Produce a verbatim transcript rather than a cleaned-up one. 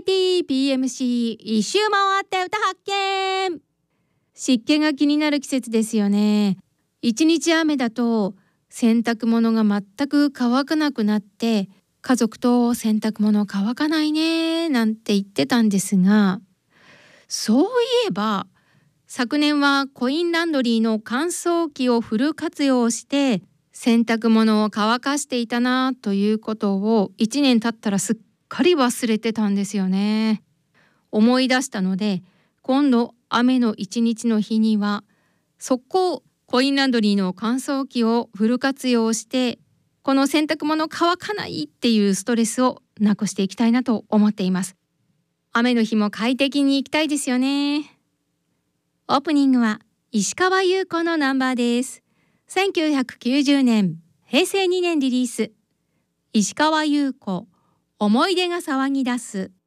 ティーピーエムシー 一周回って歌発見。湿気が気になる季節ですよね。一日雨だと洗濯物が全く乾かなくなって、家族と洗濯物乾かないねなんて言ってたんですが、そういえば昨年はコインランドリーの乾燥機をフル活用して洗濯物を乾かしていたなということをいちねん経ったらすっかり忘れてたんですよね。思い出したので、今度雨の一日の日には速攻コインランドリーの乾燥機をフル活用して、この洗濯物乾かないっていうストレスをなくしていきたいなと思っています。雨の日も快適に行きたいですよね。オープニングは石川優子のナンバーです。せんきゅうひゃくきゅうじゅうねん、へいせいにねんリリース。石川優子、思い出が騒ぎ出す。